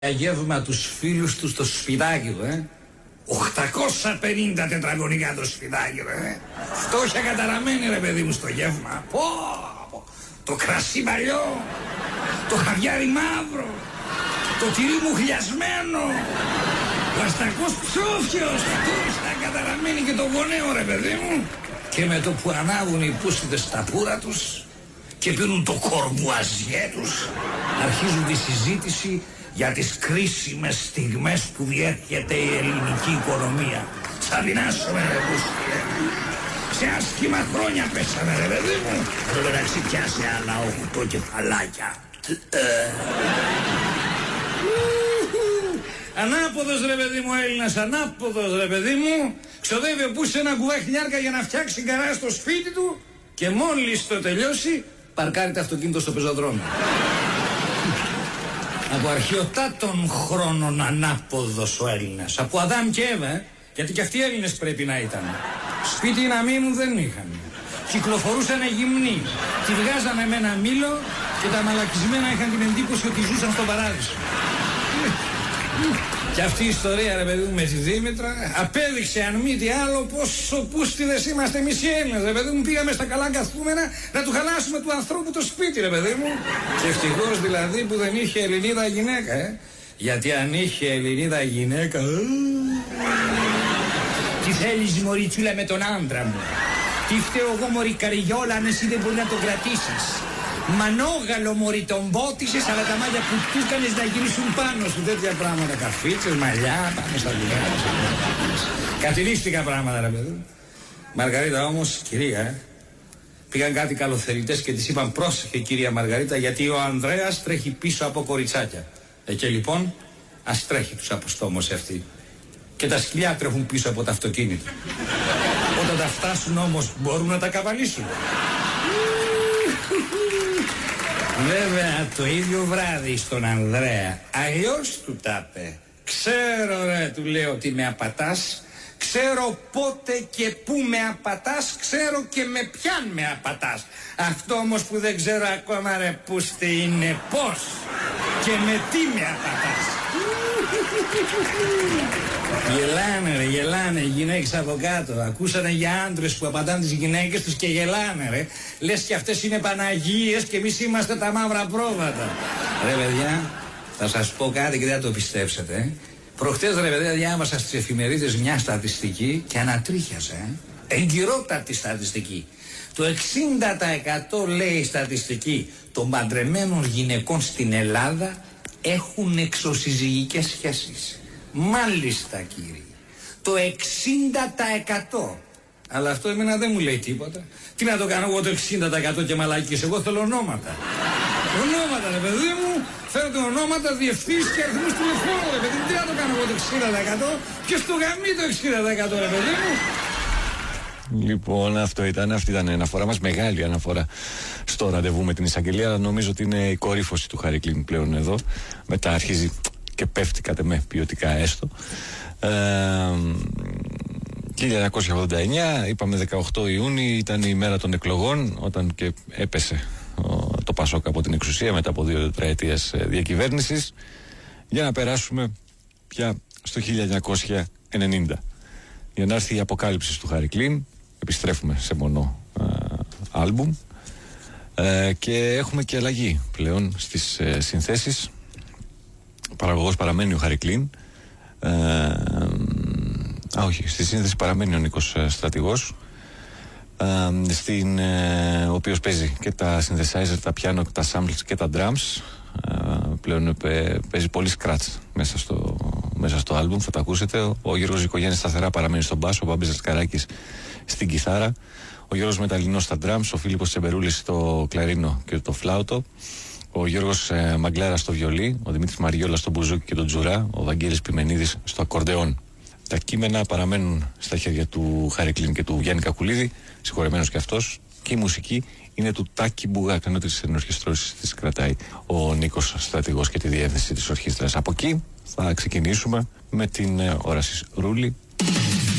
Γεύμα τους φίλους του στο σπιτάκι του, 850 τετραγωνικά το σπιτάκι του, φτώχεια καταραμένη ρε παιδί μου στο γεύμα. Το κρασί παλιό, το χαβιάρι μαύρο, το τυρί μου χλιασμένο, ο αστακός ψόφιος, φτώχεια καταραμένη και το γονέο ρε παιδί μου. Και με το που ανάβουν οι πούστιδες στα πουρα τους και πίνουν το κορμπουαζιέ τους, αρχίζουν τη συζήτηση για τις κρίσιμες στιγμές που διέρχεται η ελληνική οικονομία. Θα δεινάσουμε ρε πούστιδε. Σε άσχημα χρόνια πέσαμε ρε παιδί μου. Εδώ μεταξύ πιάσε άλλα 8 κεφαλάκια. Ανάποδος ρε παιδί μου Έλληνας, ανάποδος ρε παιδί μου. Ξοδεύει ο Πούς ένα κουβά χιλιάρκα για να φτιάξει γκαράζ στο σπίτι του και μόλις το τελειώσει παρκάρει το αυτοκίνητο στο πεζοδρόμιο. Από αρχαιοτάτων χρόνων ανάποδος ο Έλληνας. Από Αδάμ και Εύα, γιατί και αυτοί οι Έλληνες πρέπει να ήταν. Σπίτι να μείνουν δεν είχαν. Κυκλοφορούσαν γυμνοί. Τη βγάζανε με ένα μήλο και τα μαλακισμένα είχαν την εντύπωση ότι ζούσαν στον παράδεισο. Και αυτή η ιστορία ρε παιδί μου με τη Δήμητρα απέδειξε αν μη τι άλλο πόσο πούστιδες είμαστε εμείς οι Έλληνες ρε παιδί μου. Πήγαμε στα καλά καθούμενα να του χαλάσουμε του ανθρώπου το σπίτι ρε παιδί μου. Και ευτυχώς δηλαδή που δεν είχε Ελληνίδα γυναίκα γιατί αν είχε Ελληνίδα γυναίκα τι θέλεις μωριτσούλα με τον άντρα μου. Τι φταίω εγώ μωρή καριόλα αν εσύ δεν μπορεί να τον κρατήσεις. Μανόγαλο μωρί τον μπότισες αλλά τα μάλια που του έκανες να γυρίσουν πάνω σου. Τέτοια πράγματα, καφίτσες, μαλλιά, πάνω στα δουλειά. Κατηρίστηκα πράγματα ρε παιδί. Μαργαρίτα όμως, κυρία, πήγαν κάτι καλοθερητές και της είπαν πρόσεχε κυρία Μαργαρίτα γιατί ο Ανδρέας τρέχει πίσω από κοριτσάκια. Και λοιπόν ας τρέχει τους αποστόμως αυτή. Και τα σκυλιά τρέχουν πίσω από τα αυτοκίνητα. Όταν τα φτάσουν όμως μπορούν να τα καβαλήσουν. Βέβαια το ίδιο βράδυ στον Ανδρέα αλλιώς του τα είπε. Ξέρω ρε του λέω ότι με απατάς. Ξέρω πότε και πού με απατάς. Ξέρω και με ποιαν με απατάς. Αυτό όμως που δεν ξέρω ακόμα ρε πούστη είναι πώς και με τι με απατάς. Γελάνε ρε, γελάνε οι γυναίκες από κάτω. Ακούσανε για άντρες που απαντάνε τις γυναίκες τους και γελάνε ρε. Λες και αυτές είναι Παναγίες και εμείς είμαστε τα μαύρα πρόβατα. Ρε παιδιά, θα σας πω κάτι και δεν θα το πιστέψετε. Προχτές ρε παιδιά διάβασα στις εφημερίδες μια στατιστική και ανατρίχιασα. Εγκυρότατη στατιστική. Το 60% λέει η στατιστική των παντρεμένων γυναικών στην Ελλάδα έχουν εξωσυζυγικές σχέσεις. Μάλιστα κύριε. Το 60%. Αλλά αυτό εμένα δεν μου λέει τίποτα. Τι να το κάνω εγώ το 60% και μαλάκες. Εγώ θέλω ονόματα. Ονόματα ρε παιδί μου. Φέρετε ονόματα, διευθύνσεις και αριθμούς τηλεφώνου ρε παιδί μου. Τι να το κάνω εγώ το 60%. Ποιος το γαμεί το 60% ρε παιδί μου. Λοιπόν, αυτή ήταν η αναφορά μας, μεγάλη αναφορά στο ραντεβού με την εισαγγελία, αλλά νομίζω ότι είναι η κορύφωση του Χάρη Κλίν πλέον εδώ. Μετά αρχίζει και πέφτει κατ' εμέ ποιοτικά έστω. 1989, είπαμε 18 Ιούνιου, ήταν η μέρα των εκλογών, όταν και έπεσε το Πασόκ από την εξουσία μετά από 2 τετραετίες διακυβέρνησης, για να περάσουμε πια στο 1990. Για να έρθει η αποκάλυψη του Χάρη Κλίν, επιστρέφουμε σε μονό άλμπουμ και έχουμε και αλλαγή πλέον στις συνθέσεις. Παραγωγός παραμένει ο Χάρη Κλίν, όχι, στη σύνθεση παραμένει ο Νίκος Στρατηγός, ο οποίος παίζει και τα synthesizer, τα piano, τα samples και τα drums. Πλέον παίζει πολύ scratch μέσα στο άλμπουμ, θα τα ακούσετε. Ο Γιώργος Οικογέννης σταθερά παραμένει στον μπάσο, ο Μπάμπης Ζασκαράκης στην κιθάρα, ο Γιώργος Μεταλλινός στα drums, ο Φίλιππος Τσεμπερούλης στο κλαρίνο και το φλάουτο, ο Γιώργος Μαγκλέρας στο βιολί, ο Δημήτρης Μαριόλας στο μπουζούκι και τον τζουρά, ο Βαγγέλης Πιμενίδης στο ακορντεόν. Τα κείμενα παραμένουν στα χέρια του Χάρη Κλίν και του Γιάννη Κακουλίδη, συγχωρεμένος και αυτός, και η μουσική είναι του Τάκη Μπουγάκα, ενώ τις ενορχιστρώσεις της κρατάει ο Νίκος Στρατηγός και τη διεύθυνση της ορχήστρας. Από εκεί θα ξεκινήσουμε με την όραση Ρούλη.